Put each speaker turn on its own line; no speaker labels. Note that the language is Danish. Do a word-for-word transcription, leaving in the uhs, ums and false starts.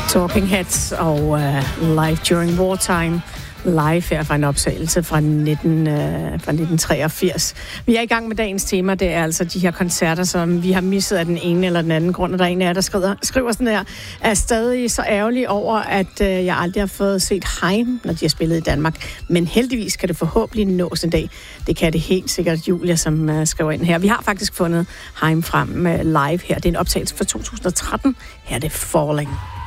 Talking Heads og uh, Life During Wartime. Live her fra en optagelse fra, nitten, uh, fra nitten treogfirs. Vi er i gang med dagens tema. Det er altså de her koncerter, som vi har misset af den ene eller den anden grund. Og der er en af jer, der skriver, skriver sådan her, er stadig så ærgerlig over, at uh, jeg aldrig har fået set Haim, når de har spillet i Danmark. Men heldigvis kan det forhåbentlig nås en dag. Det kan det helt sikkert, Julia, som uh, skriver ind her. Vi har faktisk fundet Haim frem uh, live her. Det er en optagelse fra to tusind og tretten. Her er det Falling.